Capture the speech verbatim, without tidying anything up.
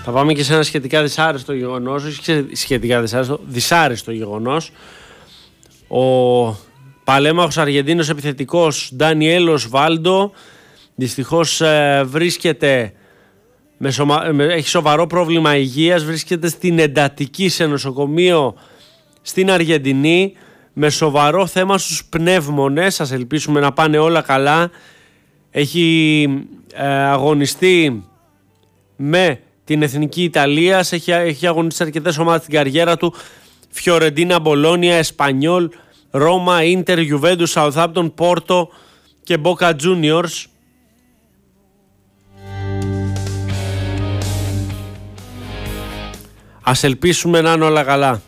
Θα πάμε και σε ένα σχετικά δυσάρεστο γεγονός, όχι σχετικά δυσάρεστο, δυσάρεστο γεγονός. Ο παλέμαχος Αργεντίνος επιθετικός Ντανιέλ Οσβάλντο δυστυχώς ε, βρίσκεται, με σωμα... έχει σοβαρό πρόβλημα υγείας, βρίσκεται στην εντατική σε νοσοκομείο στην Αργεντινή με σοβαρό θέμα στους πνεύμονες. Ας ελπίσουμε να πάνε όλα καλά. Έχει ε, αγωνιστεί με την Εθνική Ιταλία, έχει, έχει αγωνιστεί αρκετές ομάδες στην καριέρα του: Φιωρεντίνα, Μπολόνια, Εσπανιόλ, Ρώμα, Ίντερ, Γιουβέντους, Σαουθάμπτον, Πόρτο και Μπόκα Τζούνιορς. Ας ελπίσουμε να είναι όλα καλά.